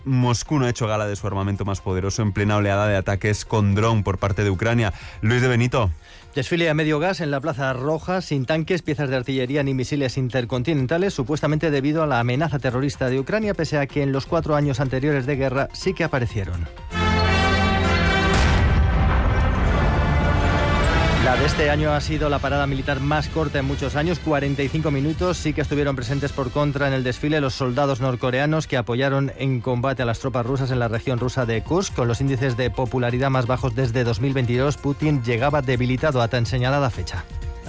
Moscú no ha hecho gala de su armamento más poderoso en plena oleada de ataques con dron por parte de Ucrania. Luis de Benito. Desfile a medio gas en la Plaza Roja, sin tanques, piezas de artillería ni misiles intercontinentales, supuestamente debido a la amenaza terrorista de Ucrania, pese a que en los 4 años anteriores de guerra sí que aparecieron. La de este año ha sido la parada militar más corta en muchos años, 45 minutos. Sí que estuvieron presentes por contra en el desfile los soldados norcoreanos que apoyaron en combate a las tropas rusas en la región rusa de Kursk. Con los índices de popularidad más bajos desde 2022, Putin llegaba debilitado a tan señalada fecha.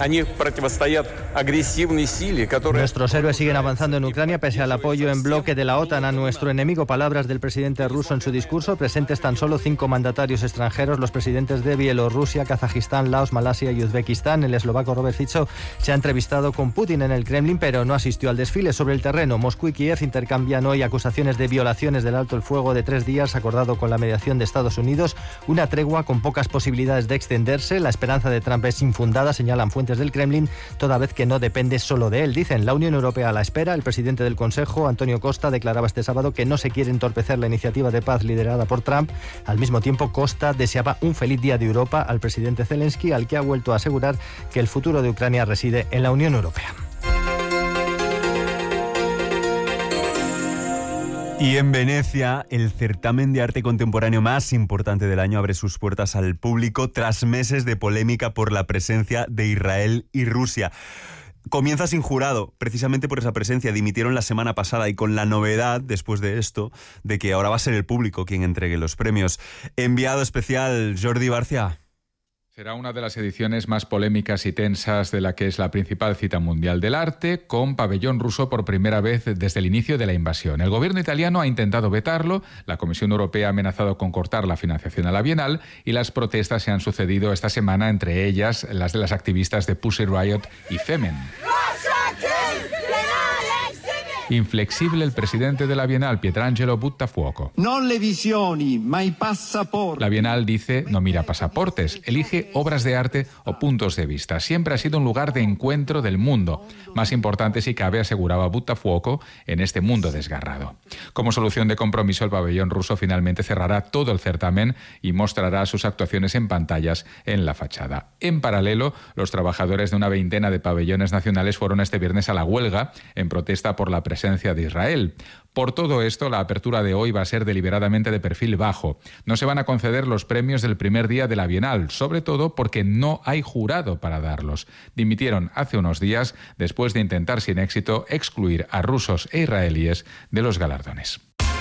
Nuestros héroes siguen avanzando en Ucrania pese al apoyo en bloque de la OTAN a nuestro enemigo. Palabras del presidente ruso en su discurso. Presentes tan solo 5 mandatarios extranjeros, los presidentes de Bielorrusia, Kazajistán, Laos, Malasia y Uzbekistán. El eslovaco Robert Fico se ha entrevistado con Putin en el Kremlin, pero no asistió al desfile. Sobre el terreno, Moscú y Kiev intercambian hoy acusaciones de violaciones del alto el fuego de 3 días acordado con la mediación de Estados Unidos. Una tregua con pocas posibilidades de extenderse. La esperanza de Trump es infundada, señalan fuentes del Kremlin, toda vez que no depende solo de él. Dicen, la Unión Europea a la espera. El presidente del Consejo, Antonio Costa, declaraba este sábado que no se quiere entorpecer la iniciativa de paz liderada por Trump. Al mismo tiempo, Costa deseaba un feliz día de Europa al presidente Zelensky, al que ha vuelto a asegurar que el futuro de Ucrania reside en la Unión Europea. Y en Venecia, el certamen de arte contemporáneo más importante del año abre sus puertas al público tras meses de polémica por la presencia de Israel y Rusia. Comienza sin jurado, precisamente por esa presencia. Dimitieron la semana pasada y con la novedad, después de esto, de que ahora va a ser el público quien entregue los premios. Enviado especial, Jordi Barcia. Será una de las ediciones más polémicas y tensas de la que es la principal cita mundial del arte, con pabellón ruso por primera vez desde el inicio de la invasión. El gobierno italiano ha intentado vetarlo, la Comisión Europea ha amenazado con cortar la financiación a la Bienal y las protestas se han sucedido esta semana, entre ellas las de las activistas de Pussy Riot y Femen. Inflexible el presidente de la Bienal, Pietrangelo Buttafuoco. No le visioni, ma i passaporti. La Bienal dice, no mira pasaportes, elige obras de arte o puntos de vista. Siempre ha sido un lugar de encuentro del mundo. Más importante si cabe, aseguraba Buttafuoco, en este mundo desgarrado. Como solución de compromiso, el pabellón ruso finalmente cerrará todo el certamen y mostrará sus actuaciones en pantallas en la fachada. En paralelo, los trabajadores de una veintena de pabellones nacionales fueron este viernes a la huelga en protesta por la presencia de Israel. Por todo esto, la apertura de hoy va a ser deliberadamente de perfil bajo. No se van a conceder los premios del primer día de la Bienal, sobre todo porque no hay jurado para darlos. Dimitieron hace unos días después de intentar sin éxito excluir a rusos e israelíes de los galardones.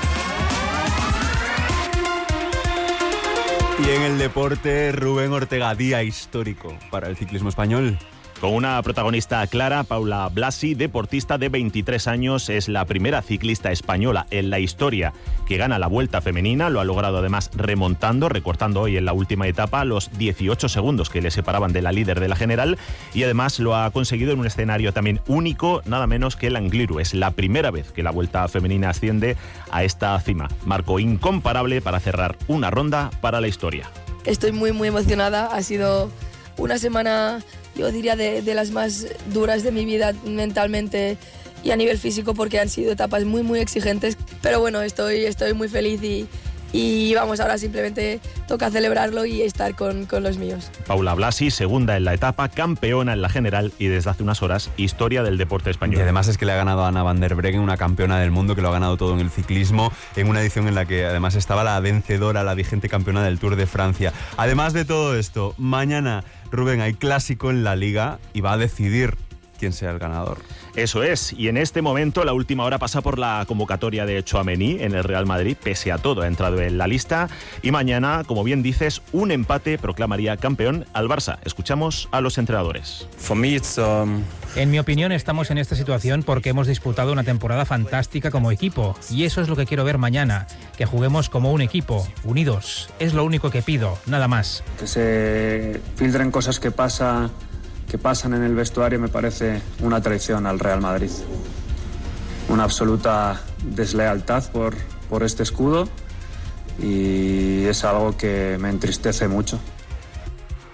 Y en el deporte, Rubén Ortega, día histórico para el ciclismo español. Con una protagonista clara, Paula Blasi, deportista de 23 años, es la primera ciclista española en la historia que gana la Vuelta Femenina. Lo ha logrado además remontando, recortando hoy en la última etapa los 18 segundos que le separaban de la líder de la general, y además lo ha conseguido en un escenario también único, nada menos que el Angliru. Es la primera vez que la Vuelta Femenina asciende a esta cima. Marco incomparable para cerrar una ronda para la historia. Estoy muy emocionada, ha sido una semana, yo diría, de las más duras de mi vida mentalmente y a nivel físico, porque han sido etapas muy exigentes, pero bueno, estoy muy feliz y vamos, ahora simplemente toca celebrarlo y estar con los míos. Paula Blasi, segunda en la etapa, campeona en la general y desde hace unas horas historia del deporte español. Y además es que le ha ganado a Anna van der Breggen, una campeona del mundo que lo ha ganado todo en el ciclismo, en una edición en la que además estaba la vencedora, la vigente campeona del Tour de Francia. Además de todo esto, mañana, Rubén, hay clásico en la Liga y va a decidir quién sea el ganador. Eso es, y en este momento la última hora pasa por la convocatoria de Tchouaméni en el Real Madrid. Pese a todo ha entrado en la lista y mañana, como bien dices, un empate proclamaría campeón al Barça. Escuchamos a los entrenadores. En mi opinión, estamos en esta situación porque hemos disputado una temporada fantástica como equipo, y eso es lo que quiero ver mañana, que juguemos como un equipo, unidos. Es lo único que pido, nada más. Que se filtren cosas que pasan en el vestuario me parece una traición al Real Madrid. Una absoluta deslealtad por este escudo y es algo que me entristece mucho.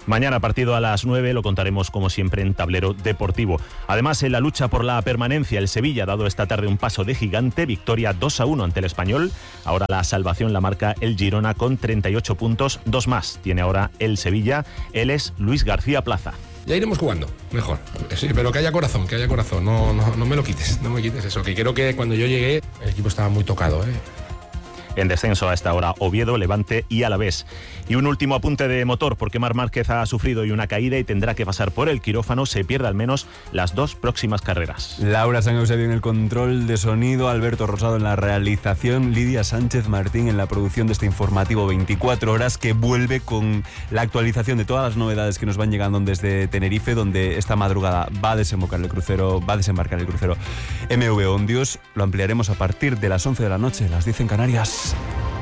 Mañana partido a las 9, lo contaremos como siempre en Tablero Deportivo. Además, en la lucha por la permanencia, el Sevilla ha dado esta tarde un paso de gigante, victoria 2-1 ante el Español. Ahora la salvación la marca el Girona con 38 puntos, 2 más tiene ahora el Sevilla. Él es Luis García Plaza. Ya iremos jugando, mejor. Sí, pero que haya corazón, no me lo quites, no me quites eso, que creo que cuando yo llegué el equipo estaba muy tocado, En descenso a esta hora Oviedo, Levante y Alavés. Y un último apunte de motor, porque Marc Márquez ha sufrido hoy una caída y tendrá que pasar por el quirófano. Se pierde al menos las 2 próximas carreras. Laura San Eusebio en el control de sonido, Alberto Rosado en la realización, Lidia Sánchez Martín en la producción de este informativo 24 horas, que vuelve con la actualización de todas las novedades que nos van llegando desde Tenerife, donde esta madrugada va a desembarcar el crucero MV Ondios. Lo ampliaremos a partir de las 11 de la noche, las 10 en Canarias.